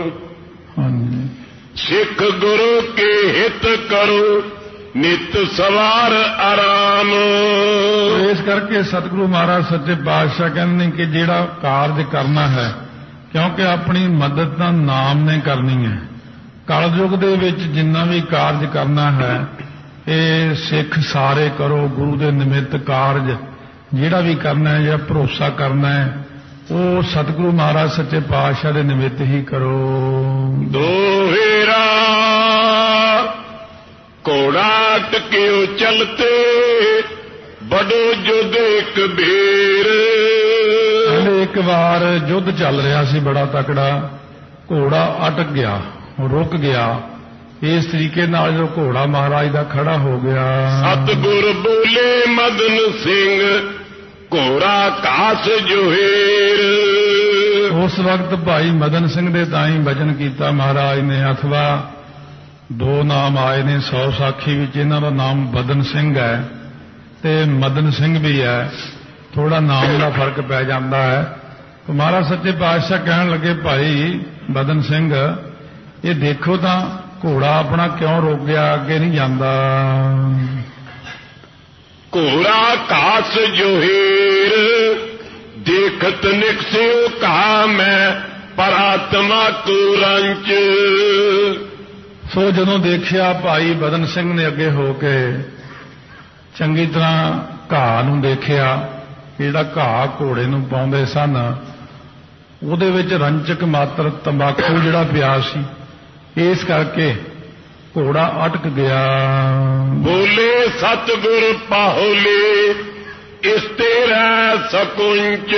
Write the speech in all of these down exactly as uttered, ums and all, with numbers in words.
ਸਿੱਖ ਗੁਰੂ ਕੇ ਹਿਤ ਕਰੋ ਨਿਤ ਸਵਾਰ ਆਰਾਮ। ਇਸ ਕਰਕੇ ਸਤਿਗੁਰੂ ਮਹਾਰਾਜ ਸੱਚੇ ਪਾਤਸ਼ਾਹ ਕਹਿੰਦੇ ਨੇ ਕਿ ਜਿਹੜਾ ਕਾਰਜ ਕਰਨਾ ਹੈ, ਕਿਉਂਕਿ ਆਪਣੀ ਮਦਦ ਤਾਂ ਨਾਮ ਨੇ ਕਰਨੀ ਹੈ। ਕਲਯੁਗ ਦੇ ਵਿੱਚ ਜਿੰਨਾ ਵੀ ਕਾਰਜ ਕਰਨਾ ਹੈ ਇਹ ਸਿੱਖ ਸਾਰੇ ਕਰੋ, ਗੁਰੂ ਦੇ ਨਿਮਿਤ ਕਾਰਜ ਜਿਹੜਾ ਵੀ ਕਰਨਾ ਹੈ, ਜਿਹੜਾ ਭਰੋਸਾ ਕਰਨਾ ਹੈ ਉਹ ਸਤਿਗੁਰੂ ਮਹਾਰਾਜ ਸੱਚੇ ਪਾਤਸ਼ਾਹ ਦੇ ਨਿਮਿਤ ਹੀ ਕਰੋ। ਦੋਹੇਰਾ ਘੋੜਾ ਟਕਿਓ ਚਲਤੇ ਬੜੋ ਜੁਦ ਇੱਕ ਬੇਰ। ਇੱਕ ਵਾਰ ਯੁੱਧ ਚੱਲ ਰਿਹਾ ਸੀ ਬੜਾ ਤਕੜਾ, ਘੋੜਾ ਅਟਕ ਗਿਆ, ਰੁਕ ਗਿਆ। ਇਸ ਤਰੀਕੇ ਨਾਲ ਜੋ ਘੋੜਾ ਮਹਾਰਾਜ ਦਾ ਖੜਾ ਹੋ ਗਿਆ। ਸਤਿਗੁਰ ਬੋਲੇ ਮਦਨ ਸਿੰਘ ਘੋੜਾ ਕਾਸ ਜੋਹੇਰ। ਉਸ ਵਕਤ ਭਾਈ ਮਦਨ ਸਿੰਘ ਦੇ ਤਾਈਂ ਬਚਨ ਕੀਤਾ ਮਹਾਰਾਜ ਨੇ, ਅਥਵਾ ਦੋ ਨਾਮ ਆਏ ਨੇ ਸੌ ਸਾਖੀ ਵਿੱਚ, ਇਹਨਾਂ ਦਾ ਨਾਮ ਬਦਨ ਸਿੰਘ ਹੈ ਤੇ ਮਦਨ ਸਿੰਘ ਵੀ ਹੈ, ਥੋੜਾ ਨਾਮ ਦਾ ਫਰਕ ਪੈ ਜਾਂਦਾ ਹੈ। ਤੇ ਮਹਾਰਾਜ ਸੱਚੇ ਪਾਤਸ਼ਾਹ ਕਹਿਣ ਲੱਗੇ, ਭਾਈ ਬਦਨ ਸਿੰਘ ਇਹ ਦੇਖੋ ਤਾਂ ਘੋੜਾ ਆਪਣਾ ਕਿਉਂ ਰੁਕ ਗਿਆ, ਅੱਗੇ ਨਹੀਂ ਜਾਂਦਾ। ਘੋੜਾ ਕਾਸ ਜੋਹੇਰ ਦੇਖਤ ਨਿਕਸਿਓ ਕਹਾ ਮੈਂ ਪਰਾਤਮਾ ਕੋ ਰੰਚ। ਸੋ ਜਦੋਂ ਦੇਖਿਆ ਭਾਈ ਬਦਨ ਸਿੰਘ ਨੇ ਅੱਗੇ ਹੋ ਕੇ ਚੰਗੀ ਤਰ੍ਹਾਂ ਘਾਹ ਨੂੰ ਦੇਖਿਆ, ਜਿਹੜਾ ਘਾਹ ਘੋੜੇ ਨੂੰ ਪਾਉਂਦੇ ਸਨ ਉਹਦੇ ਵਿੱਚ ਰੰਚਕ ਮਾਤਰ ਤੰਬਾਕੂ ਜਿਹੜਾ ਪਿਆ ਸੀ, ਇਸ ਕਰਕੇ ਘੋੜਾ ਅਟਕ ਗਿਆ। ਬੋਲੇ ਸਤਿਗੁਰ ਪਾਹੁਲੇ ਇਸ ਤੇਰਾ ਸਕੁੰਚ।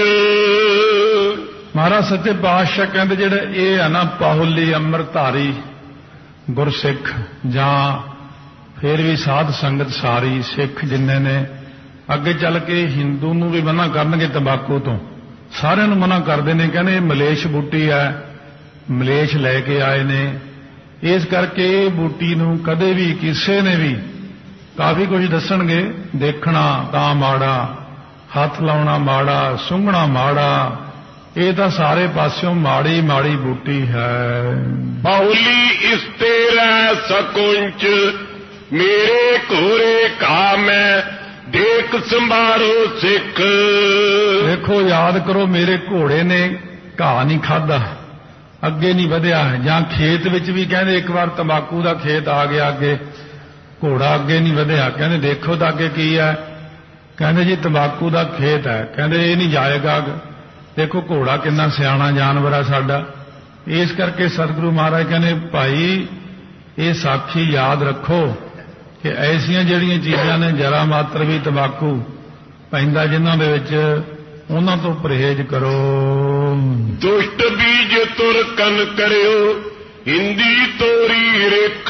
ਮਹਾਰਾਜ ਸੱਚੇ ਪਾਤਸ਼ਾਹ ਕਹਿੰਦੇ ਜਿਹੜੇ ਇਹ ਹੈ ਨਾ ਪਾਹੁਲੀ ਅੰਮ੍ਰਿਤਧਾਰੀ ਗੁਰਸਿੱਖ ਜਾਂ ਫਿਰ ਵੀ ਸਾਧ ਸੰਗਤ ਸਾਰੀ ਸਿੱਖ ਜਿੰਨੇ ਨੇ, ਅੱਗੇ ਚੱਲ ਕੇ ਹਿੰਦੂ ਨੂੰ ਵੀ ਮਨਾ ਕਰਨਗੇ ਤੰਬਾਕੂ ਤੋਂ, ਸਾਰਿਆਂ ਨੂੰ ਮਨਾ ਕਰਦੇ ਨੇ। ਕਹਿੰਦੇ ਮਲੇਸ਼ ਬੂਟੀ ਹੈ, ਮਲੇਸ਼ ਲੈ ਕੇ ਆਏ ਨੇ, ਇਸ ਕਰਕੇ ਇਹ ਬੂਟੀ ਨੂੰ ਕਦੇ ਵੀ ਕਿਸੇ ਨੇ ਵੀ ਕਾਫੀ ਕੁਝ ਦੱਸਣਗੇ, ਦੇਖਣਾ ਤਾਂ ਮਾੜਾ, ਹੱਥ ਲਾਉਣਾ ਮਾੜਾ, ਸੁੰਘਣਾ ਮਾੜਾ, ਇਹ ਤਾਂ ਸਾਰੇ ਪਾਸਿਓਂ ਮਾੜੀ ਮਾੜੀ ਬੂਟੀ ਹੈ। ਬਾਉਲੀ ਇਸ ਤੇਰਾ ਸਕੁੰਚ ਮੇਰੇ ਘੋਰੇ ਕਾ ਮੈਂ ਦੇਖ ਸੰਭਾਰੋ ਸਿੱਖ। ਦੇਖੋ ਯਾਦ ਕਰੋ, ਮੇਰੇ ਘੋੜੇ ਨੇ ਘਾਹ ਨਹੀਂ ਖਾਧਾ, ਅੱਗੇ ਨਹੀਂ ਵਧਿਆ। ਜਾਂ ਖੇਤ ਵਿੱਚ ਵੀ ਕਹਿੰਦੇ ਇੱਕ ਵਾਰ ਤੰਬਾਕੂ ਦਾ ਖੇਤ ਆ ਗਿਆ ਅੱਗੇ, ਘੋੜਾ ਅੱਗੇ ਨਹੀਂ ਵਧਿਆ। ਕਹਿੰਦੇ ਦੇਖੋ ਤਾਂ ਅੱਗੇ ਕੀ ਹੈ, ਕਹਿੰਦੇ ਜੀ ਤੰਬਾਕੂ ਦਾ ਖੇਤ ਹੈ, ਕਹਿੰਦੇ ਇਹ ਨਹੀਂ ਜਾਏਗਾ। ਦੇਖੋ ਘੋੜਾ ਕਿੰਨਾ ਸਿਆਣਾ ਜਾਨਵਰ ਹੈ ਸਾਡਾ। ਇਸ ਕਰਕੇ ਸਤਿਗੁਰੂ ਮਹਾਰਾਜ ਕਹਿੰਦੇ ਭਾਈ ਇਹ ਸਾਖੀ ਯਾਦ ਰੱਖੋ ਕਿ ਐਸੀਆਂ ਜਿਹੜੀਆਂ ਚੀਜ਼ਾਂ ਨੇ ਜਰਾ ਮਾਤਰ ਵੀ ਤੰਬਾਕੂ ਪੈਂਦਾ ਜਿਨ੍ਹਾਂ ਦੇ ਵਿੱਚ, ਉਹਨਾਂ ਤੋਂ ਪਰਹੇਜ਼ ਕਰੋ। ਦੁਸ਼ਟ ਬੀਜ ਤੁਰ ਕਨ ਕਰਿਓ ਹਿੰਦੀ ਤੋਰੀ ਰਿਖ।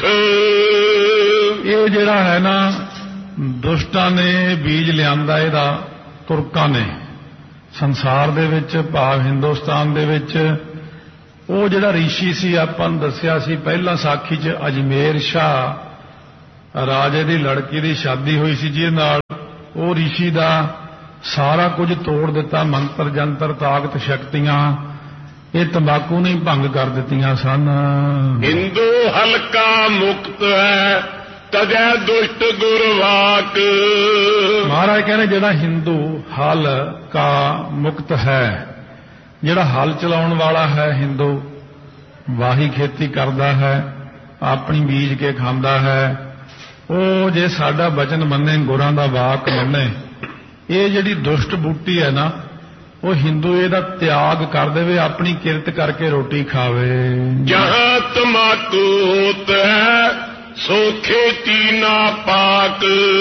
ਇਹ ਜਿਹੜਾ ਹੈ ਨਾ ਦੁਸ਼ਟਾਂ ਨੇ ਬੀਜ ਲਿਆਂਦਾ ਇਹਦਾ, ਤੁਰਕਾਂ ਨੇ ਸੰਸਾਰ ਦੇ ਵਿੱਚ, ਭਾਵ ਹਿੰਦੁਸਤਾਨ ਦੇ ਵਿੱਚ। ਉਹ ਜਿਹੜਾ ਰਿਸ਼ੀ ਸੀ, ਆਪਾਂ ਨੂੰ ਦੱਸਿਆ ਸੀ ਪਹਿਲਾਂ ਸਾਖੀ 'ਚ, ਅਜਮੇਰ ਸ਼ਾਹ ਰਾਜੇ ਦੀ ਲੜਕੀ ਦੀ ਸ਼ਾਦੀ ਹੋਈ ਸੀ, ਜਿਹਦੇ ਨਾਲ ਉਹ ਰਿਸ਼ੀ ਦਾ ਸਾਰਾ ਕੁਝ ਤੋੜ ਦਿੱਤਾ, ਮੰਤਰ ਜੰਤਰ ਤਾਕਤ ਸ਼ਕਤੀਆਂ ਇਹ ਤੰਬਾਕੂ ਨੇ ਭੰਗ ਕਰ ਦਿੱਤੀਆਂ ਸਨ। ਹਿੰਦੂ ਹਲਕਾ ਮੁਕਤ ਹੈ ਤਜੈ ਦੁਸ਼ਟ ਗੁਰਵਾਕ। ਮਹਾਰਾਜ ਕਹਿੰਦੇ ਜਿਹੜਾ ਹਿੰਦੂ ਹਲ ਕਾ ਮੁਕਤ ਹੈ, ਜਿਹੜਾ ਹਲ ਚਲਾਉਣ ਵਾਲਾ ਹੈ, ਹਿੰਦੂ ਵਾਹੀ ਖੇਤੀ ਕਰਦਾ ਹੈ, ਆਪਣੀ ਬੀਜ ਕੇ ਖਾਂਦਾ ਹੈ, ਉਹ ਜੇ ਸਾਡਾ ਬਚਨ ਮੰਨੇ, ਗੁਰਾਂ ਦਾ ਵਾਕ ਮੰਨੇ, ਇਹ ਜਿਹੜੀ ਦੁਸ਼ਟ ਬੂਟੀ ਹੈ ਨਾ, ਉਹ ਹਿੰਦੂ ਇਹਦਾ ਤਿਆਗ ਕਰ ਦੇਵੇ, ਆਪਣੀ ਕਿਰਤ ਕਰਕੇ ਰੋਟੀ ਖਾਵੇ। ਜਹਾਂ ਤਮਾਕੂ ਹੋਤ ਹੈ ਸੋ ਖੇਤੀ ਨਾ ਪਾਕ।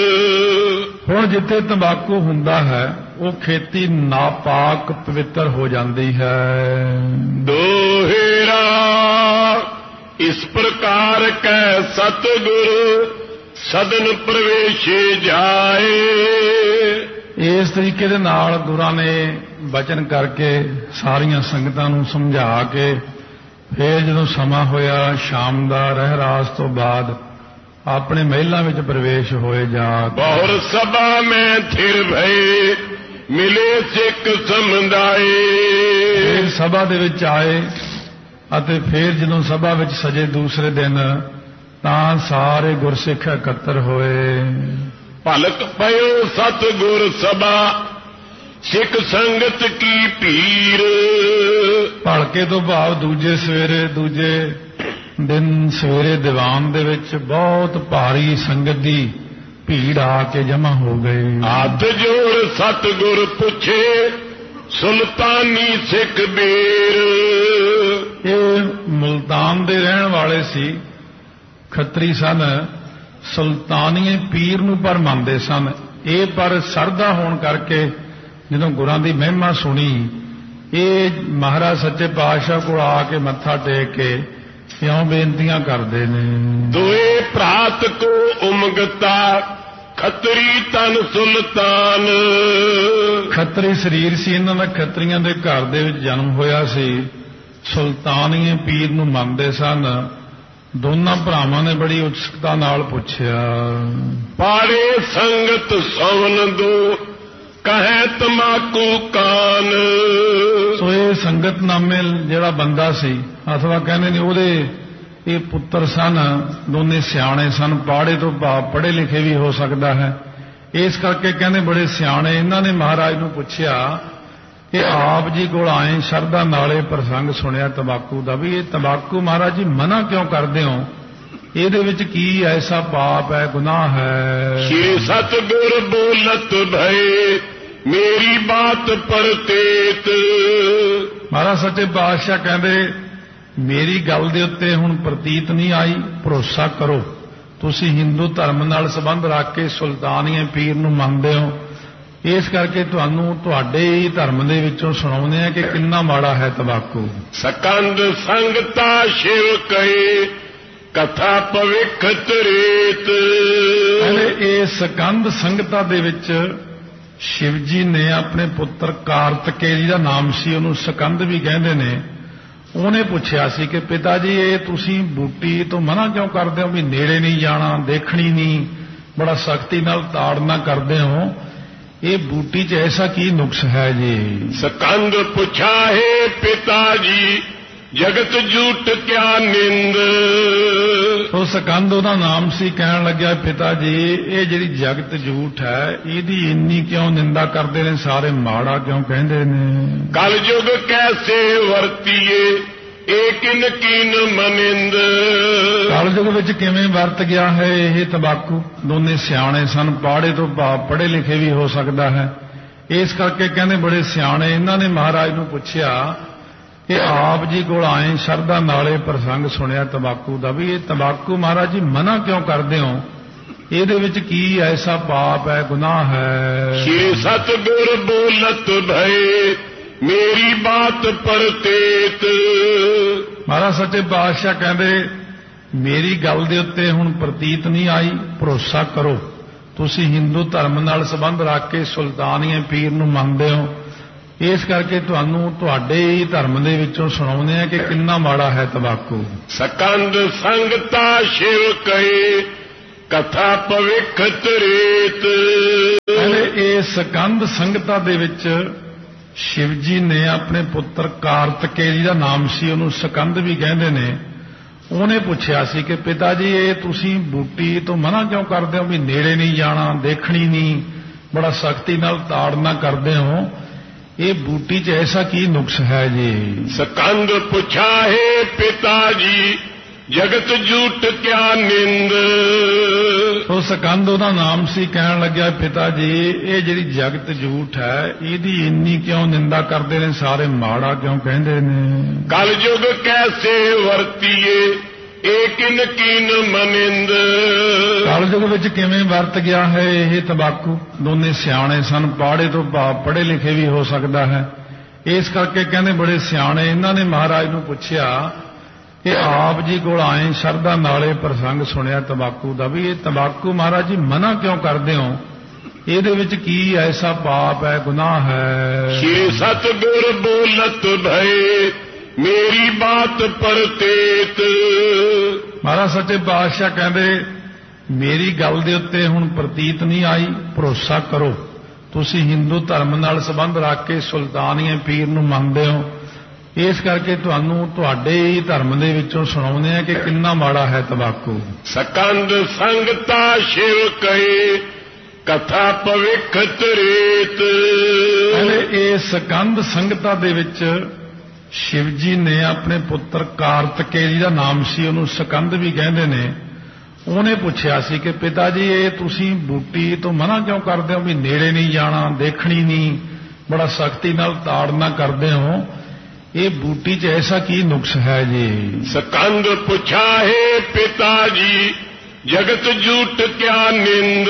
ਹੁਣ ਜਿੱਥੇ ਤੰਬਾਕੂ ਹੁੰਦਾ ਹੈ ਉਹ ਖੇਤੀ ਨਾਪਾਕ ਪਵਿੱਤਰ ਹੋ ਜਾਂਦੀ ਹੈ। ਦੋਹੇਰਾ ਇਸ ਪ੍ਰਕਾਰ ਕੈ ਸਤਿਗੁਰ ਸਦਨ ਪ੍ਰਵੇਸ਼ੇ ਜਾਏ। ਇਸ ਤਰੀਕੇ ਦੇ ਨਾਲ ਗੁਰਾਂ ਨੇ ਬਚਨ ਕਰਕੇ ਸਾਰੀਆਂ ਸੰਗਤਾਂ ਨੂੰ ਸਮਝਾ ਕੇ ਫਿਰ ਜਦੋਂ ਸਮਾਂ ਹੋਇਆ ਸ਼ਾਮ ਦਾ ਰਹਿਰਾਸ ਤੋਂ ਬਾਅਦ ਆਪਣੇ ਮਹਿਲਾਂ ਵਿੱਚ ਪ੍ਰਵੇਸ਼ ਹੋਏ। ਜਾ ਬਹੁਰ ਸਭਾ ਮੈਂ ਥਿਰ ਭਏ ਮਿਲੇ ਸਿੱਖ ਸਮੁਦਾਏ। ਫਿਰ ਸਭਾ ਦੇ ਵਿੱਚ ਆਏ ਅਤੇ ਫਿਰ ਜਦੋਂ ਸਭਾ ਵਿੱਚ ਸਜੇ ਦੂਸਰੇ ਦਿਨ ਤਾਂ ਸਾਰੇ ਗੁਰਸਿੱਖ ਇਕੱਤਰ ਹੋਏ। ਭਲਕ ਪਇਓ ਸਤਿਗੁਰ ਸਭਾ ਸਿੱਖ ਸੰਗਤ ਕੀ ਭੀਰ। ਭਲਕੇ ਤੋਂ ਭਾਵ ਦੂਜੇ ਸਵੇਰੇ ਦੂਜੇ ਦਿਨ ਸਵੇਰੇ ਦੀਵਾਨ ਦੇ ਵਿੱਚ ਬਹੁਤ ਭਾਰੀ ਸੰਗਤ ਦੀ ਭੀੜ ਆ ਕੇ ਜਮ੍ਹਾਂ ਹੋ ਗਈ। ਹੱਥ ਜੋੜ ਸਤਿਗੁਰ ਪੁੱਛੇ ਸੁਲਤਾਨੀ ਸਿੱਖ ਬੀਰ। ਇਹ ਮੁਲਤਾਨ ਦੇ ਰਹਿਣ ਵਾਲੇ ਸੀ, ਖੱਤਰੀ ਸਨ, ਸੁਲਤਾਨੀਏ ਪੀਰ ਨੂੰ ਪਰ ਮੰਨਦੇ ਸਨ। ਇਹ ਪਰ ਸਰਦਾ ਹੋਣ ਕਰਕੇ ਜਦੋਂ ਗੁਰਾਂ ਦੀ ਮਹਿਮਾ ਸੁਣੀ, ਇਹ ਮਹਾਰਾਜ ਸੱਚੇ ਪਾਤਸ਼ਾਹ ਕੋਲ ਆ ਕੇ ਮੱਥਾ ਟੇਕ ਕੇ ਇਉਂ ਬੇਨਤੀਆਂ ਕਰਦੇ ਨੇ। ਦੋਏ ਭਰਾਤ ਕੋ ਉਮਗਤਾ ਖੱਤਰੀ ਤਨ ਸੁਲਤਾਨ। ਖੱਤਰੀ ਸਰੀਰ ਸੀ ਇਹਨਾਂ ਦਾ, ਖੱਤਰੀਆਂ ਦੇ ਘਰ ਦੇ ਵਿੱਚ ਜਨਮ ਹੋਇਆ ਸੀ। ਸੁਲਤਾਨੀਏ ਪੀਰ ਨੂੰ ਮੰਨਦੇ ਸਨ। ਦੋਨਾਂ ਭਰਾਵਾਂ ਨੇ ਬੜੀ ਉਤਸੁਕਤਾ ਨਾਲ ਪੁੱਛਿਆ, ਪਾੜੇ ਸੰਗਤ ਸਵਨ ਦੋ ਕਹੇ ਤਮਾਕੂ ਕਾਨ। ਸੋ ਇਹ ਸੰਗਤਨਾਮੇ ਜਿਹੜਾ ਬੰਦਾ ਸੀ, ਅਥਵਾ ਕਹਿੰਦੇ ਨੇ ਉਹਦੇ ਇਹ ਪੁੱਤਰ ਸਨ, ਦੋਨੇ ਸਿਆਣੇ ਸਨ, ਪਾੜੇ ਤੋਂ ਭਾਵ ਪੜ੍ਹੇ ਲਿਖੇ ਵੀ ਹੋ ਸਕਦਾ ਹੈ। ਇਸ ਕਰਕੇ ਕਹਿੰਦੇ ਬੜੇ ਸਿਆਣੇ। ਇਹਨਾਂ ਨੇ ਮਹਾਰਾਜ ਨੂੰ ਪੁੱਛਿਆ ਕਿ ਆਪ ਜੀ ਕੋਲ ਆਏ ਸ਼ਰਧਾ ਨਾਲੇ ਪ੍ਰਸੰਗ ਸੁਣਿਆ ਤੰਬਾਕੂ ਦਾ, ਵੀ ਇਹ ਤੰਬਾਕੂ ਮਹਾਰਾਜ ਜੀ ਮਨਾ ਕਿਉਂ ਕਰਦੇ ਹੋ? ਇਹਦੇ ਵਿੱਚ ਕੀ ਐਸਾ ਪਾਪ ਹੈ, ਗੁਨਾਹ ਹੈ? ਸ਼੍ਰੀ ਸਤਿਗੁਰ ਬੋਲਤ ਭਏ ਮੇਰੀ ਬਾਤ ਪਰਤੇਤ। ਮਹਾਰਾਜ ਸੱਚੇ ਪਾਤਸ਼ਾਹ ਕਹਿੰਦੇ ਮੇਰੀ ਗੱਲ ਦੇ ਉੱਤੇ ਹੁਣ ਪ੍ਰਤੀਤ ਨਹੀਂ ਆਈ, ਭਰੋਸਾ ਕਰੋ। ਤੁਸੀਂ ਹਿੰਦੂ ਧਰਮ ਨਾਲ ਸੰਬੰਧ ਰੱਖ ਕੇ ਸੁਲਤਾਨੀਏ ਪੀਰ ਨੂੰ ਮੰਨਦੇ ਹੋ, ਇਸ ਕਰਕੇ ਤੁਹਾਨੂੰ ਤੁਹਾਡੇ ਹੀ ਧਰਮ ਦੇ ਵਿੱਚੋਂ ਸੁਣਾਉਂਦੇ ਆ ਕਿ ਕਿੰਨਾ ਮਾੜਾ ਹੈ ਤੰਬਾਕੂ। ਸਕੰਦ ਸੰਗਤਾ ਸ਼ਿਵ ਕਹੇ ਕਥਾ ਭਵਿੱਖ ਤ੍ਰੇਤ। ਕਹਿੰਦੇ ਇਹ ਸਕੰਦ ਸੰਗਤਾ ਦੇ ਵਿੱਚ ਸ਼ਿਵ ਜੀ ਨੇ ਆਪਣੇ ਪੁੱਤਰ ਕਾਰਤਕੇਯ ਦਾ ਨਾਮ ਸੀ, ਉਹਨੂੰ ਸਕੰਦ ਵੀ ਕਹਿੰਦੇ ਨੇ। ਉਹਨੇ ਪੁੱਛਿਆ ਸੀ ਕਿ ਪਿਤਾ ਜੀ ਇਹ ਤੁਸੀਂ ਬੂਟੀ ਤੋਂ ਮਨਾ ਕਿਉਂ ਕਰਦੇ ਹੋ, ਵੀ ਨੇੜੇ ਨਹੀਂ ਜਾਣਾ, ਦੇਖਣੀ ਨਹੀਂ, ਬੜਾ ਸਖਤੀ ਨਾਲ ਤਾੜਨਾ ਕਰਦੇ ਹੋ, ਇਹ ਬੂਟੀ 'ਚ ਐਸਾ ਕੀ ਨੁਕਸ ਹੈ ਜੀ? ਸਕੰਦ ਪੁੱਛਾ ਹੈ ਪਿਤਾ ਜੀ ਜਗਤ ਝੂਠ ਕਿਆ ਨਿੰਦ। ਉਹ ਸਕੰਦ ਉਹਦਾ ਨਾਮ ਸੀ। ਕਹਿਣ ਲੱਗਿਆ ਪਿਤਾ ਜੀ ਇਹ ਜਿਹੜੀ ਜਗਤ ਝੂਠ ਹੈ ਇਹਦੀ ਇੰਨੀ ਕਿਉਂ ਨਿੰਦਾ ਕਰਦੇ ਨੇ ਸਾਰੇ, ਮਾੜਾ ਕਿਉਂ ਕਹਿੰਦੇ ਨੇ? ਕਲ ਯੁਗ ਕੈਸੇ ਵਰਤੀਏ ਏਕਿਨ ਕੀਨ ਮਨਿੰਦ। ਕਲ ਯੁਗ ਵਿੱਚ ਕਿਵੇਂ ਵਰਤ ਗਿਆ ਹੈ ਇਹ ਤੰਬਾਕੂ? ਦੋਨੇ ਸਿਆਣੇ ਸਨ, ਪਾੜੇ ਤੋਂ ਭਾਵ ਪੜ੍ਹੇ ਲਿਖੇ ਵੀ ਹੋ ਸਕਦਾ ਹੈ। ਇਸ ਕਰਕੇ ਕਹਿੰਦੇ ਬੜੇ ਸਿਆਣੇ। ਇਹਨਾਂ ਨੇ ਮਹਾਰਾਜ ਨੂੰ ਪੁੱਛਿਆ ਕਿ ਆਪ ਜੀ ਕੋਲ ਆਏ ਸ਼ਰਧਾ ਨਾਲੇ ਪ੍ਰਸੰਗ ਸੁਣਿਆ ਤੰਬਾਕੂ ਦਾ, ਵੀ ਇਹ ਤੰਬਾਕੂ ਮਹਾਰਾਜ ਜੀ ਮਨਾ ਕਿਉਂ ਕਰਦੇ ਹੋ? ਇਹਦੇ ਵਿੱਚ ਕੀ ਐਸਾ ਪਾਪ ਹੈ, ਗੁਨਾਹ ਹੈ? ਸ਼੍ਰੀ ਸਤਿਗੁਰ ਬੋਲਤ ਭਏ ਮੇਰੀ ਬਾਤ ਪਰਤੇਤ। ਮਹਾਰਾਜ ਸੱਚੇ ਪਾਤਸ਼ਾਹ ਕਹਿੰਦੇ ਮੇਰੀ ਗੱਲ ਦੇ ਉੱਤੇ ਹੁਣ ਪ੍ਰਤੀਤ ਨਹੀਂ ਆਈ, ਭਰੋਸਾ ਕਰੋ। ਤੁਸੀਂ ਹਿੰਦੂ ਧਰਮ ਨਾਲ ਸੰਬੰਧ ਰੱਖ ਕੇ ਸੁਲਤਾਨੀਏ ਪੀਰ ਨੂੰ ਮੰਨਦੇ ਹੋ, ਇਸ ਕਰਕੇ ਤੁਹਾਨੂੰ ਤੁਹਾਡੇ ਹੀ ਧਰਮ ਦੇ ਵਿੱਚੋਂ ਸੁਣਾਉਂਦੇ ਆ ਕਿ ਕਿੰਨਾ ਮਾੜਾ ਹੈ ਤੰਬਾਕੂ। ਸਕੰਦ ਸੰਗਤਾ ਸ਼ਿਵ ਕਹੇ ਕਥਾ ਭਵਿੱਖ ਤ੍ਰੇਤ। ਕਹਿੰਦੇ ਇਹ ਸਕੰਦ ਸੰਗਤਾ ਦੇ ਵਿੱਚ ਸ਼ਿਵ ਜੀ ਨੇ ਆਪਣੇ ਪੁੱਤਰ ਕਾਰਤਕੇਯ ਦਾ ਨਾਮ ਸੀ, ਉਹਨੂੰ ਸਕੰਦ ਵੀ ਕਹਿੰਦੇ ਨੇ। ਉਹਨੇ ਪੁੱਛਿਆ ਸੀ ਕਿ ਪਿਤਾ ਜੀ ਇਹ ਤੁਸੀਂ ਬੂਟੀ ਤੋਂ ਮਨਾ ਕਿਉਂ ਕਰਦੇ ਹੋ, ਵੀ ਨੇੜੇ ਨਹੀਂ ਜਾਣਾ, ਦੇਖਣੀ ਨਹੀਂ, ਬੜਾ ਸਖਤੀ ਨਾਲ ਤਾੜਨਾ ਕਰਦੇ ਹੋ, ਇਹ ਬੂਟੀ 'ਚ ਐਸਾ ਕੀ ਨੁਕਸ ਹੈ ਜੀ? ਸਕੰਦ ਪੁੱਛਾ ਹੈ ਪਿਤਾ ਜੀ ਜਗਤ ਝੂਠ ਕਿਆ ਨਿੰਦ। ਉਹ ਸਕੰਦ ਉਹਦਾ ਨਾਮ ਸੀ। ਕਹਿਣ ਲੱਗਿਆ ਪਿਤਾ ਜੀ ਇਹ ਜਿਹੜੀ ਜਗਤ ਝੂਠ ਹੈ ਇਹਦੀ ਇੰਨੀ ਕਿਉਂ ਨਿੰਦਾ ਕਰਦੇ ਨੇ ਸਾਰੇ, ਮਾੜਾ ਕਿਉਂ ਕਹਿੰਦੇ ਨੇ? ਕਲ ਯੁਗ ਕੈਸੇ ਵਰਤੀਏ ਏਕਿਨ ਕੀਨ ਮਨਿੰਦ। ਕਲ ਯੁਗ ਵਿੱਚ ਕਿਵੇਂ ਵਰਤ ਗਿਆ ਹੈ ਇਹ ਤੰਬਾਕੂ? ਦੋਨੇ ਸਿਆਣੇ ਸਨ, ਪਾੜੇ ਤੋਂ ਭਾਵ ਪੜ੍ਹੇ ਲਿਖੇ ਵੀ ਹੋ ਸਕਦਾ ਹੈ। ਇਸ ਕਰਕੇ ਕਹਿੰਦੇ ਬੜੇ ਸਿਆਣੇ। ਇਹਨਾਂ ਨੇ ਮਹਾਰਾਜ ਨੂੰ ਪੁੱਛਿਆ ਕਿ ਆਪ ਜੀ ਕੋਲ ਆਏ ਸ਼ਰਧਾ ਨਾਲੇ ਪ੍ਰਸੰਗ ਸੁਣਿਆ ਤੰਬਾਕੂ ਦਾ, ਵੀ ਇਹ ਤੰਬਾਕੂ ਮਹਾਰਾਜ ਜੀ ਮਨਾ ਕਿਉਂ ਕਰਦੇ ਹੋ? ਇਹਦੇ ਵਿੱਚ ਕੀ ਐਸਾ ਪਾਪ ਹੈ, ਗੁਨਾਹ ਹੈ? ਸ਼੍ਰੀ ਸਤਿਗੁਰ ਬੋਲਤ ਭਏ ਮੇਰੀ ਬਾਤ ਪਰਤੇਤ। ਮਹਾਰਾਜ ਸੱਚੇ ਪਾਤਸ਼ਾਹ ਕਹਿੰਦੇ ਮੇਰੀ ਗੱਲ ਦੇ ਉੱਤੇ ਹੁਣ ਪ੍ਰਤੀਤ ਨਹੀਂ ਆਈ, ਭਰੋਸਾ ਕਰੋ। ਤੁਸੀਂ ਹਿੰਦੂ ਧਰਮ ਨਾਲ ਸੰਬੰਧ ਰੱਖ ਕੇ ਸੁਲਤਾਨੀਏ ਪੀਰ ਨੂੰ ਮੰਨਦੇ ਹੋ, ਇਸ ਕਰਕੇ ਤੁਹਾਨੂੰ ਤੁਹਾਡੇ ਹੀ ਧਰਮ ਦੇ ਵਿੱਚੋਂ ਸੁਣਾਉਂਦੇ ਆ ਕਿ ਕਿੰਨਾ ਮਾੜਾ ਹੈ ਤੰਬਾਕੂ। ਸਕੰਦ ਸੰਗਤਾ ਸ਼ਿਵ ਕਹੇ ਕਥਾ ਭਵਿੱਖ ਤ੍ਰੇਤ। ਕਹਿੰਦੇ ਇਹ ਸਕੰਦ ਸੰਗਤਾ ਦੇ ਵਿੱਚ ਸ਼ਿਵ ਜੀ ਨੇ ਆਪਣੇ ਪੁੱਤਰ ਕਾਰਤਕੇਯ ਦਾ ਨਾਮ ਸੀ, ਉਹਨੂੰ ਸਕੰਦ ਵੀ ਕਹਿੰਦੇ ਨੇ। ਉਹਨੇ ਪੁੱਛਿਆ ਸੀ ਕਿ ਪਿਤਾ ਜੀ ਇਹ ਤੁਸੀਂ ਬੂਟੀ ਤੋਂ ਮਨਾ ਕਿਉਂ ਕਰਦੇ ਹੋ, ਵੀ ਨੇੜੇ ਨਹੀਂ ਜਾਣਾ, ਦੇਖਣੀ ਨਹੀਂ, ਬੜਾ ਸਖਤੀ ਨਾਲ ਤਾੜਨਾ ਕਰਦੇ ਹੋ, ਇਹ ਬੂਟੀ 'ਚ ਐਸਾ ਕੀ ਨੁਕਸ ਹੈ ਜੀ। ਸਕੰਦ ਪੁੱਛਾ ਹੈ ਪਿਤਾ ਜੀ ਜਗਤ ਝੂਠ ਕਿਆ ਨਿੰਦ।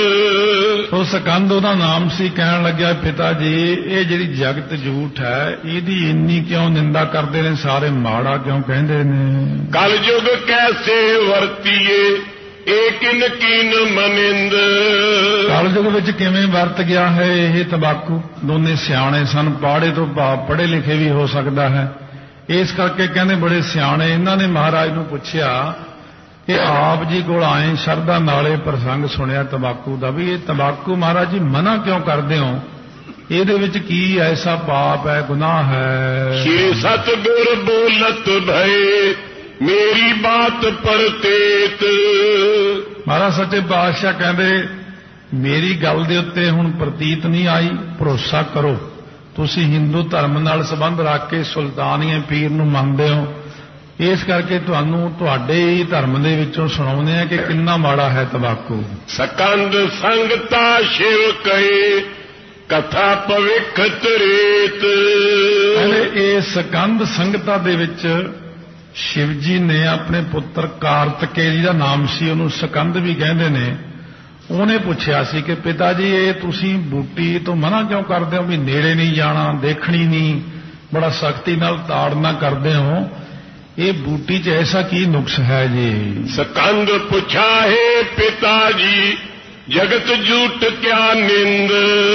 ਉਹ ਸਕੰਦ ਉਹਦਾ ਨਾਮ ਸੀ, ਕਹਿਣ ਲੱਗਿਆ ਪਿਤਾ ਜੀ ਇਹ ਜਿਹੜੀ ਜਗਤ ਝੂਠ ਹੈ ਇਹਦੀ ਇੰਨੀ ਕਿਉਂ ਨਿੰਦਾ ਕਰਦੇ ਨੇ ਸਾਰੇ, ਮਾੜਾ ਕਿਉਂ ਕਹਿੰਦੇ ਨੇ। ਕਲ ਯੁਗ ਕੈਸੇ ਵਰਤੀਏ ਏਕਿਨ ਕੀਨ ਮਨਿੰਦ। ਕਲ ਯੁਗ ਵਿੱਚ ਕਿਵੇਂ ਵਰਤ ਗਿਆ ਹੈ ਇਹ ਤੰਬਾਕੂ। ਦੋਨੇ ਸਿਆਣੇ ਸਨ, ਪਾੜੇ ਤੋਂ ਭਾਵ ਪੜ੍ਹੇ ਲਿਖੇ ਵੀ ਹੋ ਸਕਦਾ ਹੈ। ਇਸ ਕਰਕੇ ਕਹਿੰਦੇ ਬੜੇ ਸਿਆਣੇ। ਇਹਨਾਂ ਨੇ ਮਹਾਰਾਜ ਨੂੰ ਪੁੱਛਿਆ ਕਿ ਆਪ ਜੀ ਕੋਲ ਆਏ ਸ਼ਰਧਾ ਨਾਲੇ ਪ੍ਰਸੰਗ ਸੁਣਿਆ ਤੰਬਾਕੂ ਦਾ, ਵੀ ਇਹ ਤੰਬਾਕੂ ਮਹਾਰਾਜ ਜੀ ਮਨਾ ਕਿਉਂ ਕਰਦੇ ਹੋ, ਇਹਦੇ ਵਿੱਚ ਕੀ ਐਸਾ ਪਾਪ ਹੈ, ਗੁਨਾਹ ਹੈ। ਸ਼੍ਰੀ ਸਤਿਗੁਰ ਬੋਲਤ ਭਏ ਮੇਰੀ ਬਾਤ ਪਰਤੇਤ। ਮਹਾਰਾਜ ਸੱਚੇ ਪਾਤਸ਼ਾਹ ਕਹਿੰਦੇ ਮੇਰੀ ਗੱਲ ਦੇ ਉੱਤੇ ਹੁਣ ਪ੍ਰਤੀਤ ਨਹੀਂ ਆਈ, ਭਰੋਸਾ ਕਰੋ। ਤੁਸੀਂ ਹਿੰਦੂ ਧਰਮ ਨਾਲ ਸੰਬੰਧ ਰੱਖ ਕੇ ਸੁਲਤਾਨੀਏ ਪੀਰ ਨੂੰ ਮੰਨਦੇ ਹੋ, ਇਸ ਕਰਕੇ ਤੁਹਾਨੂੰ ਤੁਹਾਡੇ ਹੀ ਧਰਮ ਦੇ ਵਿੱਚੋਂ ਸੁਣਾਉਂਦੇ ਆ ਕਿ ਕਿੰਨਾ ਮਾੜਾ ਹੈ ਤੰਬਾਕੂ। ਸਕੰਦ ਸੰਗਤਾ ਸ਼ਿਵ ਕਹੇ ਕਥਾ ਭਵਿੱਖ ਤ੍ਰੇਤ। ਕਹਿੰਦੇ ਇਹ ਸਕੰਦ ਸੰਗਤਾ ਦੇ ਵਿੱਚ ਸ਼ਿਵ ਜੀ ਨੇ ਆਪਣੇ ਪੁੱਤਰ ਕਾਰਤਕੇਯ ਦਾ ਨਾਮ ਸੀ, ਉਹਨੂੰ ਸਕੰਦ ਵੀ ਕਹਿੰਦੇ ਨੇ। ਉਹਨੇ ਪੁੱਛਿਆ ਸੀ ਕਿ ਪਿਤਾ ਜੀ ਇਹ ਤੁਸੀਂ ਬੂਟੀ ਤੋਂ ਮਨਾ ਕਿਉਂ ਕਰਦੇ ਹੋ, ਵੀ ਨੇੜੇ ਨਹੀਂ ਜਾਣਾ, ਦੇਖਣੀ ਨਹੀਂ, ਬੜਾ ਸਖਤੀ ਨਾਲ ਤਾੜਨਾ ਕਰਦੇ ਹੋ, ਇਹ ਬੂਟੀ 'ਚ ਐਸਾ ਕੀ ਨੁਕਸ ਹੈ ਜੀ। ਸਕੰਦ ਪੁੱਛਾ ਹੈ ਪਿਤਾ ਜੀ ਜਗਤ ਝੂਠ ਕਿਆ ਨਿੰਦ।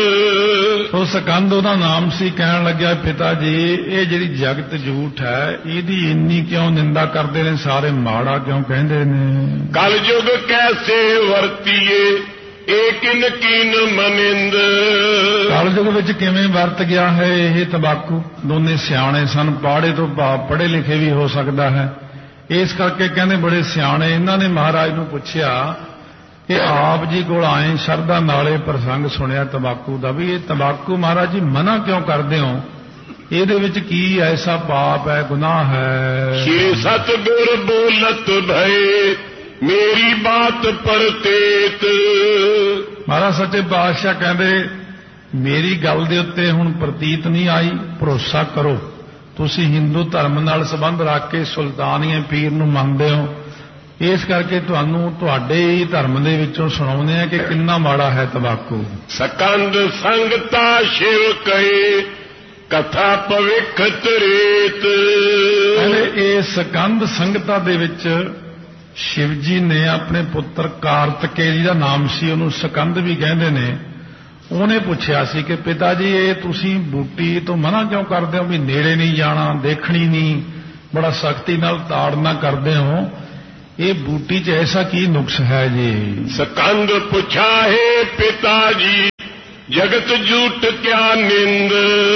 ਉਹ ਸਕੰਦ ਉਹਦਾ ਨਾਮ ਸੀ, ਕਹਿਣ ਲੱਗਿਆ ਪਿਤਾ ਜੀ ਇਹ ਜਿਹੜੀ ਜਗਤ ਝੂਠ ਹੈ ਇਹਦੀ ਇੰਨੀ ਕਿਉਂ ਨਿੰਦਾ ਕਰਦੇ ਨੇ ਸਾਰੇ, ਮਾੜਾ ਕਿਉਂ ਕਹਿੰਦੇ ਨੇ। ਕਲ ਯੁਗ ਕੈਸੇ ਵਰਤੀਏ ਏਕਿਨ ਕੀਨ ਮਨਿੰਦ। ਕਲ ਯੁਗ ਵਿੱਚ ਕਿਵੇਂ ਵਰਤ ਗਿਆ ਹੈ ਇਹ ਤੰਬਾਕੂ। ਦੋਨੇ ਸਿਆਣੇ ਸਨ, ਪਾੜੇ ਤੋਂ ਭਾਵ ਪੜ੍ਹੇ ਲਿਖੇ ਵੀ ਹੋ ਸਕਦਾ ਹੈ। ਇਸ ਕਰਕੇ ਕਹਿੰਦੇ ਬੜੇ ਸਿਆਣੇ। ਇਹਨਾਂ ਨੇ ਮਹਾਰਾਜ ਨੂੰ ਪੁੱਛਿਆ ਕਿ ਆਪ ਜੀ ਕੋਲ ਆਏ ਸ਼ਰਧਾ ਨਾਲੇ ਪ੍ਰਸੰਗ ਸੁਣਿਆ ਤੰਬਾਕੂ ਦਾ, ਵੀ ਇਹ ਤੰਬਾਕੂ ਮਹਾਰਾਜ ਜੀ ਮਨਾ ਕਿਉਂ ਕਰਦੇ ਹੋ, ਇਹਦੇ ਵਿੱਚ ਕੀ ਐਸਾ ਪਾਪ ਹੈ, ਗੁਨਾਹ ਹੈ। ਸ਼੍ਰੀ ਸਤਿਗੁਰ ਬੋਲਤ ਭਏ ਮੇਰੀ ਬਾਤ ਪਰਤੇਤ। ਮਹਾਰਾਜ ਸੱਚੇ ਪਾਤਸ਼ਾਹ ਕਹਿੰਦੇ ਮੇਰੀ ਗੱਲ ਦੇ ਉੱਤੇ ਹੁਣ ਪ੍ਰਤੀਤ ਨਹੀਂ ਆਈ, ਭਰੋਸਾ ਕਰੋ। ਤੁਸੀਂ ਹਿੰਦੂ ਧਰਮ ਨਾਲ ਸੰਬੰਧ ਰੱਖ ਕੇ ਸੁਲਤਾਨੀਏ ਪੀਰ ਨੂੰ ਮੰਨਦੇ ਹੋ, ਇਸ ਕਰਕੇ ਤੁਹਾਨੂੰ ਤੁਹਾਡੇ ਹੀ ਧਰਮ ਦੇ ਵਿੱਚੋਂ ਸੁਣਾਉਂਦੇ ਆ ਕਿ ਕਿੰਨਾ ਮਾੜਾ ਹੈ ਤੰਬਾਕੂ। ਸਕੰਦ ਸੰਗਤਾ ਸ਼ਿਵ ਕਹੇ ਕਥਾ ਭਵਿੱਖ ਤ੍ਰੇਤ। ਕਹਿੰਦੇ ਇਹ ਸਕੰਦ ਸੰਗਤਾ ਦੇ ਵਿੱਚ ਸ਼ਿਵ ਜੀ ਨੇ ਆਪਣੇ ਪੁੱਤਰ ਕਾਰਤਕੇਯ ਦਾ ਨਾਮ ਸੀ, ਉਹਨੂੰ ਸਕੰਦ ਵੀ ਕਹਿੰਦੇ ਨੇ। ਉਹਨੇ ਪੁੱਛਿਆ ਸੀ ਕਿ ਪਿਤਾ ਜੀ ਇਹ ਤੁਸੀਂ ਬੂਟੀ ਤੋਂ ਮਨਾ ਕਿਉਂ ਕਰਦੇ ਹੋ, ਵੀ ਨੇੜੇ ਨਹੀਂ ਜਾਣਾ, ਦੇਖਣੀ ਨਹੀਂ, ਬੜਾ ਸਖਤੀ ਨਾਲ ਤਾੜਨਾ ਕਰਦੇ ਹੋ, ਇਹ ਬੂਟੀ 'ਚ ਐਸਾ ਕੀ ਨੁਕਸ ਹੈ ਜੀ। ਸਕੰਦ ਪੁੱਛਾ ਹੈ ਪਿਤਾ ਜੀ ਜਗਤ ਝੂਠ ਕਿਆ ਨਿੰਦ।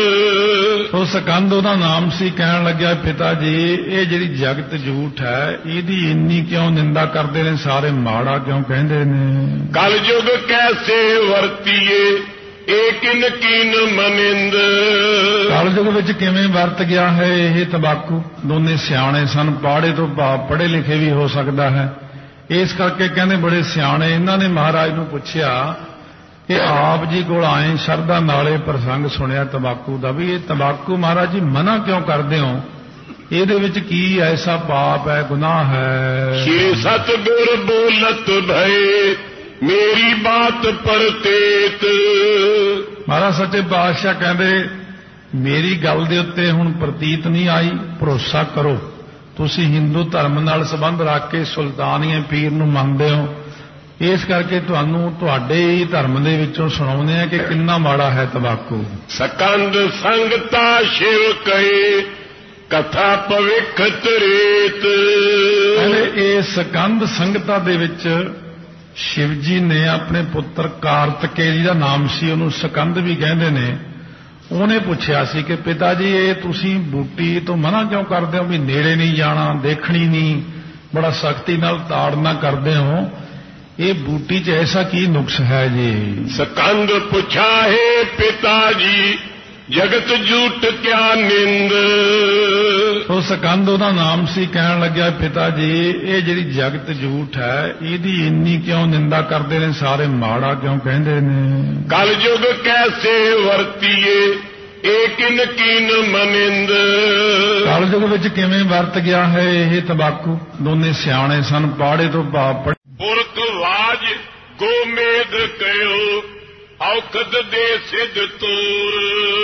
ਉਹ ਸਕੰਦ ਉਹਦਾ ਨਾਮ ਸੀ, ਕਹਿਣ ਲੱਗਿਆ ਪਿਤਾ ਜੀ ਇਹ ਜਿਹੜੀ ਜਗਤ ਝੂਠ ਹੈ ਇਹਦੀ ਇੰਨੀ ਕਿਉਂ ਨਿੰਦਾ ਕਰਦੇ ਨੇ ਸਾਰੇ, ਮਾੜਾ ਕਿਉਂ ਕਹਿੰਦੇ ਨੇ। ਕਲ ਯੁਗ ਕੈਸੇ ਵਰਤੀਏ ਏਕਿਨ ਕੀਨ ਮਨਿੰਦ। ਕਲ ਯੁਗ ਵਿੱਚ ਕਿਵੇਂ ਵਰਤ ਗਿਆ ਹੈ ਇਹ ਤੰਬਾਕੂ। ਦੋਨੇ ਸਿਆਣੇ ਸਨ, ਪਾੜੇ ਤੋਂ ਭਾਵ ਪੜ੍ਹੇ ਲਿਖੇ ਵੀ ਹੋ ਸਕਦਾ ਹੈ। ਇਸ ਕਰਕੇ ਕਹਿੰਦੇ ਬੜੇ ਸਿਆਣੇ। ਇਹਨਾਂ ਨੇ ਮਹਾਰਾਜ ਨੂੰ ਪੁੱਛਿਆ ਕਿ ਆਪ ਜੀ ਕੋਲ ਆਏ ਸ਼ਰਧਾ ਨਾਲੇ ਪ੍ਰਸੰਗ ਸੁਣਿਆ ਤੰਬਾਕੂ ਦਾ, ਵੀ ਇਹ ਤੰਬਾਕੂ ਮਹਾਰਾਜ ਜੀ ਮਨਾ ਕਿਉਂ ਕਰਦੇ ਹੋ, ਇਹਦੇ ਵਿੱਚ ਕੀ ਐਸਾ ਪਾਪ ਹੈ, ਗੁਨਾਹ ਹੈ। ਸ਼੍ਰੀ ਸਤਿਗੁਰ ਬੋਲਤ ਭਏ ਮੇਰੀ ਬਾਤ ਪਰਤੇਤ। ਮਹਾਰਾਜ ਸੱਚੇ ਪਾਤਸ਼ਾਹ ਕਹਿੰਦੇ ਮੇਰੀ ਗੱਲ ਦੇ ਉੱਤੇ ਹੁਣ ਪ੍ਰਤੀਤ ਨਹੀਂ ਆਈ, ਭਰੋਸਾ ਕਰੋ। ਤੁਸੀਂ ਹਿੰਦੂ ਧਰਮ ਨਾਲ ਸੰਬੰਧ ਰੱਖ ਕੇ ਸੁਲਤਾਨੀਏ ਪੀਰ ਨੂੰ ਮੰਨਦੇ ਹੋ, ਇਸ ਕਰਕੇ ਤੁਹਾਨੂੰ ਤੁਹਾਡੇ ਹੀ ਧਰਮ ਦੇ ਵਿੱਚੋਂ ਸੁਣਾਉਂਦੇ ਆ ਕਿ ਕਿੰਨਾ ਮਾੜਾ ਹੈ ਤੰਬਾਕੂ। ਸਕੰਦ ਸੰਗਤਾ ਸ਼ਿਵ ਕਹੇ ਕਥਾ ਭਵਿੱਖ ਤ੍ਰੇਤ। ਕਹਿੰਦੇ ਇਹ ਸਕੰਦ ਸੰਗਤਾ ਦੇ ਵਿੱਚ ਸ਼ਿਵ ਜੀ ਨੇ ਆਪਣੇ ਪੁੱਤਰ ਕਾਰਤਕੇਯ ਦਾ ਨਾਮ ਸੀ, ਉਹਨੂੰ ਸਕੰਦ ਵੀ ਕਹਿੰਦੇ ਨੇ। ਉਹਨੇ ਪੁੱਛਿਆ ਸੀ ਕਿ ਪਿਤਾ ਜੀ ਇਹ ਤੁਸੀਂ ਬੂਟੀ ਤੋਂ ਮਨਾ ਕਿਉਂ ਕਰਦੇ ਹੋ ਵੀ ਨੇੜੇ ਨਹੀਂ ਜਾਣਾ, ਦੇਖਣੀ ਨਹੀਂ, ਬੜਾ ਸਖਤੀ ਨਾਲ ਤਾੜਨਾ ਕਰਦੇ ਹੋ, ਇਹ ਬੂਟੀ 'ਚ ਐਸਾ ਕੀ ਨੁਕਸ ਹੈ ਜੀ? ਸਕੰਦ ਪੁੱਛਾ ਹੈ ਪਿਤਾ ਜੀ ਜਗਤ ਝੂਠ ਕਿਆ ਨਿੰਦ। ਉਹ ਸਕੰਦ ਉਹਦਾ ਨਾਮ ਸੀ, ਕਹਿਣ ਲੱਗਿਆ ਪਿਤਾ ਜੀ ਇਹ ਜਿਹੜੀ ਜਗਤ ਝੂਠ ਹੈ ਇਹਦੀ ਇੰਨੀ ਕਿਉਂ ਨਿੰਦਾ ਕਰਦੇ ਨੇ ਸਾਰੇ, ਮਾੜਾ ਕਿਉਂ ਕਹਿੰਦੇ ਨੇ? ਕਲ ਯੁਗ ਕੈਸੇ ਵਰਤੀਏ ਇਹ ਕਿਨ ਕੀਨ ਮਨਿੰਦ। ਕਲ ਯੁਗ ਵਿੱਚ ਕਿਵੇਂ ਵਰਤ ਗਿਆ ਹੈ ਇਹ ਤੰਬਾਕੂ? ਦੋਨੇ ਸਿਆਣੇ ਸਨ, ਪਾੜੇ ਤੋਂ ਭਾਵ ਪੜ੍ਹੇ। ਪੁਰਖ ਵਾਜ ਗੋਮੇਦ ਕਯੋ ਔਖਦ ਦੇ ਸਿੱਧ ਤੂਰ।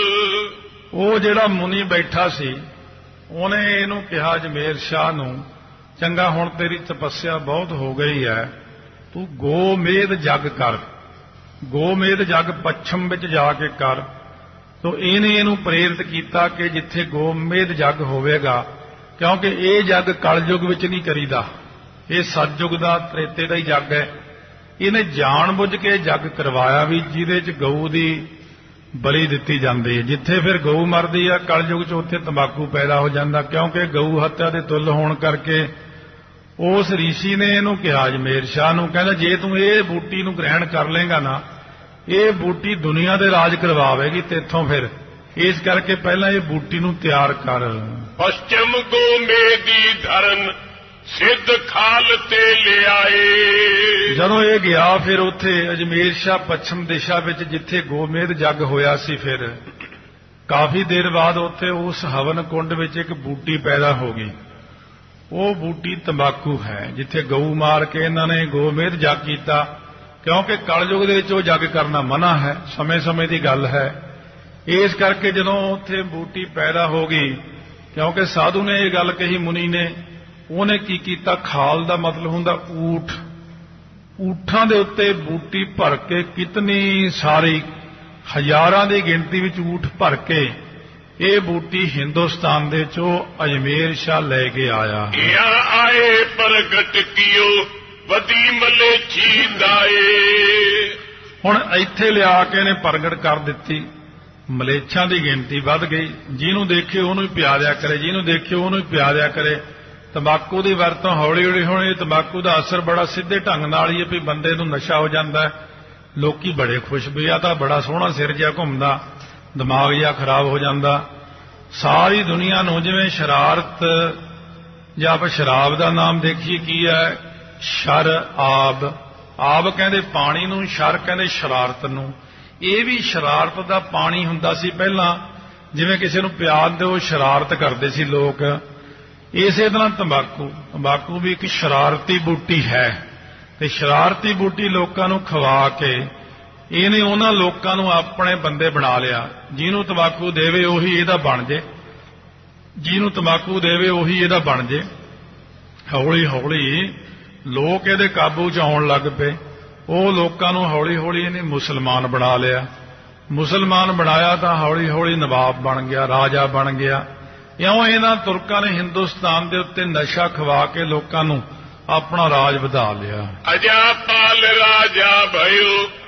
ਉਹ ਜਿਹੜਾ ਮੁਨੀ ਬੈਠਾ ਸੀ ਉਹਨੇ ਇਹਨੂੰ ਕਿਹਾ ਅਜਮੇਰ ਸ਼ਾਹ ਨੂੰ, ਚੰਗਾ ਹੁਣ ਤੇਰੀ ਤਪੱਸਿਆ ਬਹੁਤ ਹੋ ਗਈ ਹੈ, ਤੂੰ ਗੋਮੇਦ ਜਗ ਕਰ, ਗੋਮੇਦ ਜਗ ਪੱਛਮ ਵਿੱਚ ਜਾ ਕੇ ਕਰ। ਤੋ ਇਹਨੇ ਇਹਨੂੰ ਪ੍ਰੇਰਿਤ ਕੀਤਾ ਕਿ ਜਿੱਥੇ ਗੋਮੇਦ ਜਗ ਹੋਵੇਗਾ, ਕਿਉਂਕਿ ਇਹ ਜਗ ਕਲਯੁਗ ਵਿੱਚ ਨਹੀਂ ਕਰੀਦਾ, ਇਹ ਸਤਯੁਗ ਦਾ ਤ੍ਰੇਤੇ ਦਾ ਹੀ ਜਗ ਹੈ। ਇਹਨੇ ਜਾਣ ਬੁੱਝ ਕੇ ਜਗ ਕਰਵਾਇਆ ਵੀ ਜਿਹਦੇ 'ਚ ਗਊ ਦੀ ਬਲੀ ਦਿੱਤੀ ਜਾਂਦੀ ਹੈ। ਜਿੱਥੇ ਫਿਰ ਗਊ ਮਰਦੀ ਆ ਕਲਯੁਗ 'ਚ ਉੱਥੇ ਤੰਬਾਕੂ ਪੈਦਾ ਹੋ ਜਾਂਦਾ, ਕਿਉਂਕਿ ਗਊ ਹੱਤਿਆ ਦੇ ਤੁੱਲ ਹੋਣ ਕਰਕੇ। ਉਸ ਰੀਸ਼ੀ ਨੇ ਇਹਨੂੰ ਕਿਹਾ ਅਜਮੇਰ ਸ਼ਾਹ ਨੂੰ, ਕਹਿੰਦਾ ਜੇ ਤੂੰ ਇਹ ਬੂਟੀ ਨੂੰ ਗ੍ਰਹਿਣ ਕਰ ਲੇਗਾ ਨਾ, ਇਹ ਬੂਟੀ ਦੁਨੀਆ ਦੇ ਰਾਜ ਕਰਵਾਵੇਗੀ ਤੇਥੋਂ, ਫਿਰ ਇਸ ਕਰਕੇ ਪਹਿਲਾਂ ਇਹ ਬੂਟੀ ਨੂੰ ਤਿਆਰ ਕਰ। ਪਸ਼ਚਮ ਗੋਮੇਦੀ ਧਰਨ ਸਿੱਧ ਖਾਲ ਤੇ ਲਿਆਏ। ਜਦੋਂ ਇਹ ਗਿਆ ਫਿਰ ਉੱਥੇ ਅਜਮੇਰ ਸ਼ਾਹ ਪੱਛਮ ਦਿਸ਼ਾ ਵਿੱਚ ਜਿੱਥੇ ਗੋਮੇਦ ਜੱਗ ਹੋਇਆ ਸੀ, ਫਿਰ ਕਾਫੀ ਦੇਰ ਬਾਅਦ ਉੱਥੇ ਉਸ ਹਵਨ ਕੁੰਡ ਵਿੱਚ ਇੱਕ ਬੂਟੀ ਪੈਦਾ ਹੋ ਗਈ। ਉਹ ਬੂਟੀ ਤੰਬਾਕੂ ਹੈ, ਜਿੱਥੇ ਗਊ ਮਾਰ ਕੇ ਇਹਨਾਂ ਨੇ ਗੋਮੇਦ ਜੱਗ ਕੀਤਾ, ਕਿਉਂਕਿ ਕਲਯੁਗ ਦੇ ਵਿੱਚ ਉਹ ਜੱਗ ਕਰਨਾ ਮਨਾ ਹੈ, ਸਮੇਂ-ਸਮੇਂ ਦੀ ਗੱਲ ਹੈ। ਇਸ ਕਰਕੇ ਜਦੋਂ ਉੱਥੇ ਬੂਟੀ ਪੈਦਾ ਹੋ ਗਈ, ਕਿਉਂਕਿ ਸਾਧੂ ਨੇ ਇਹ ਗੱਲ ਕਹੀ ਮੁਨੀ ਨੇ, ਉਹਨੇ ਕੀ ਕੀਤਾ, ਖਾਲ ਦਾ ਮਤਲਬ ਹੁੰਦਾ ਊਠ, ਊਠਾਂ ਦੇ ਉੱਤੇ ਬੂਟੀ ਭਰ ਕੇ ਕਿਤਨੀ ਸਾਰੀ ਹਜ਼ਾਰਾਂ ਦੀ ਗਿਣਤੀ ਵਿੱਚ ਊਠ ਭਰ ਕੇ ਇਹ ਬੂਟੀ ਹਿੰਦੁਸਤਾਨ ਦੇ ਚੋਂ ਅਜਮੇਰ ਸ਼ਾਹ ਲੈ ਕੇ ਆਇਆ। ਇਹ ਆਏ ਪ੍ਰਗਟ ਕੀਓ ਵਦੀ ਮਲੇਛੀ ਦਾਏ। ਹੁਣ ਇੱਥੇ ਲਿਆ ਕੇ ਇਹਨੇ ਪ੍ਰਗਟ ਕਰ ਦਿੱਤੀ, ਮਲੇਛਾਂ ਦੀ ਗਿਣਤੀ ਵੱਧ ਗਈ, ਜਿਹਨੂੰ ਦੇਖੇ ਉਹਨੂੰ ਹੀ ਪਿਆ ਦਿਆ ਕਰੇ, ਜਿਹਨੂੰ ਦੇਖੇ ਉਹਨੂੰ ਹੀ ਪਿਆ ਦਿਆ ਕਰੇ। ਤੰਬਾਕੂ ਦੀ ਵਰਤੋਂ ਹੌਲੀ ਹੌਲੀ ਹੁਣ ਇਹ ਤੰਬਾਕੂ ਦਾ ਅਸਰ ਬੜਾ ਸਿੱਧੇ ਢੰਗ ਨਾਲ ਹੀ ਹੈ ਵੀ ਬੰਦੇ ਨੂੰ ਨਸ਼ਾ ਹੋ ਜਾਂਦਾ ਹੈ, ਲੋਕੀ ਬੜੇ ਖੁਸ਼ ਵੀ ਆ ਤਾਂ ਬੜਾ ਸੋਹਣਾ ਸਿਰ ਜਿਹਾ ਘੁੰਮਦਾ, ਦਿਮਾਗ ਜਿਹਾ ਖਰਾਬ ਹੋ ਜਾਂਦਾ। ਸਾਰੀ ਦੁਨੀਆ ਨੂੰ ਜਿਵੇਂ ਸ਼ਰਾਰਤ ਜਾਂ ਆਪਾਂ ਸ਼ਰਾਬ ਦਾ ਨਾਮ ਦੇਖੀਏ ਕੀ ਹੈ, ਸ਼ਰ ਆਬ, ਆਬ ਕਹਿੰਦੇ ਪਾਣੀ ਨੂੰ, ਸ਼ਰ ਕਹਿੰਦੇ ਸ਼ਰਾਰਤ ਨੂੰ। ਇਹ ਵੀ ਸ਼ਰਾਰਤ ਦਾ ਪਾਣੀ ਹੁੰਦਾ ਸੀ ਪਹਿਲਾਂ, ਜਿਵੇਂ ਕਿਸੇ ਨੂੰ ਪਿਆਰ ਦਿਓ ਸ਼ਰਾਰਤ ਕਰਦੇ ਸੀ ਲੋਕ। ਇਸੇ ਤਰ੍ਹਾਂ ਤੰਬਾਕੂ, ਤੰਬਾਕੂ ਵੀ ਇੱਕ ਸ਼ਰਾਰਤੀ ਬੂਟੀ ਹੈ, ਤੇ ਸ਼ਰਾਰਤੀ ਬੂਟੀ ਲੋਕਾਂ ਨੂੰ ਖਵਾ ਕੇ ਇਹਨੇ ਉਹਨਾਂ ਲੋਕਾਂ ਨੂੰ ਆਪਣੇ ਬੰਦੇ ਬਣਾ ਲਿਆ। ਜਿਹਨੂੰ ਤੰਬਾਕੂ ਦੇਵੇ ਉਹੀ ਇਹਦਾ ਬਣ ਜੇ, ਜਿਹਨੂੰ ਤੰਬਾਕੂ ਦੇਵੇ ਉਹੀ ਇਹਦਾ ਬਣ ਜੇ। ਹੌਲੀ ਹੌਲੀ ਲੋਕ ਇਹਦੇ ਕਾਬੂ 'ਚ ਆਉਣ ਲੱਗ ਪਏ। ਉਹ ਲੋਕਾਂ ਨੂੰ ਹੌਲੀ ਹੌਲੀ ਇਹਨੇ ਮੁਸਲਮਾਨ ਬਣਾ ਲਿਆ। ਮੁਸਲਮਾਨ ਬਣਾਇਆ ਤਾਂ ਹੌਲੀ ਹੌਲੀ ਨਵਾਬ ਬਣ ਗਿਆ, ਰਾਜਾ ਬਣ ਗਿਆ। ਇਉਂ ਇਹਨਾਂ ਤੁਰਕਾਂ ਨੇ ਹਿੰਦੁਸਤਾਨ ਦੇ ਉੱਤੇ ਨਸ਼ਾ ਖਵਾ ਕੇ ਲੋਕਾਂ ਨੂੰ ਆਪਣਾ ਰਾਜ ਵਧਾ ਲਿਆ। ਅਜਾਪਾਲ ਰਾਜਾ ਭਇਓ